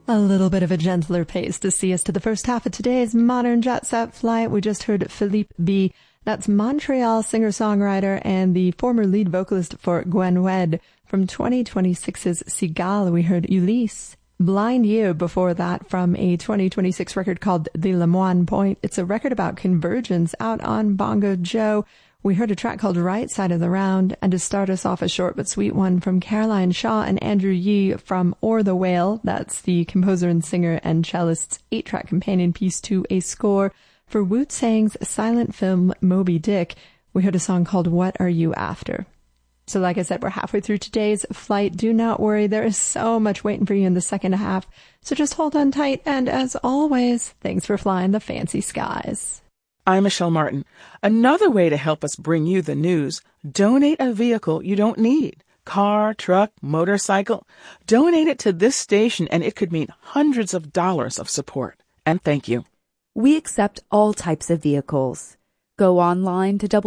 A little bit of a gentler pace to see us to the first half of today's Modern Jet Set flight. We just heard Philippe B. That's Montreal singer-songwriter and the former lead vocalist for Gwen Wed. From 2026's Cigale, we heard Ulysse. Blind You before that from a 2026 record called The Lemoine Point. It's a record about convergence out on Bongo Joe. We heard a track called Right Side of the Round, and to start us off, a short but sweet one from Caroline Shaw and Andrew Yee from Or the Whale. That's the composer and singer and cellist's 8-track companion piece to a score for Wu-Tang's silent film Moby Dick. We heard a song called What Are You After? So like I said, we're halfway through today's flight. Do not worry, there is so much waiting for you in the second half. So just hold on tight, and as always, thanks for flying the fancy skies. I'm Michelle Martin. Another way to help us bring you the news, donate a vehicle you don't need. Car, truck, motorcycle. Donate it to this station and it could mean hundreds of dollars of support. And thank you. We accept all types of vehicles. Go online to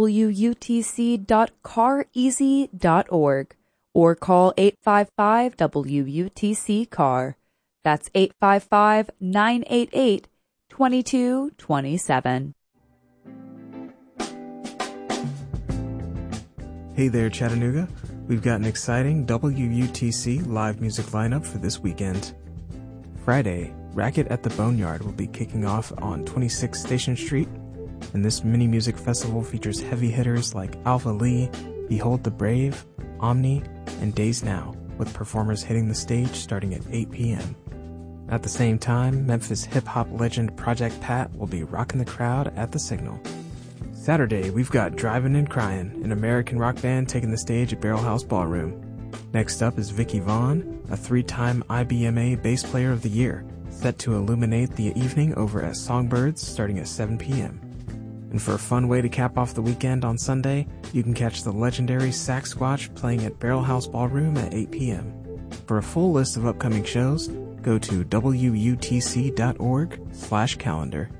wutc.careasy.org or call 855-WUTC-CAR. That's 855-988-2227. Hey there, Chattanooga. We've got an exciting WUTC live music lineup for this weekend. Friday, Racket at the Boneyard will be kicking off on 26 Station Street, and this mini-music festival features heavy hitters like Alpha Lee, Behold the Brave, Omni, and Days Now, with performers hitting the stage starting at 8 p.m. At the same time, Memphis hip-hop legend Project Pat will be rocking the crowd at the Signal. Saturday, we've got Drivin' and Cryin', an American rock band taking the stage at Barrel House Ballroom. Next up is Vicky Vaughn, a 3-time IBMA Bass Player of the Year, set to illuminate the evening over at Songbirds starting at 7 p.m. And for a fun way to cap off the weekend on Sunday, you can catch the legendary Sax Squatch playing at Barrel House Ballroom at 8 p.m. For a full list of upcoming shows, go to wutc.org/calendar.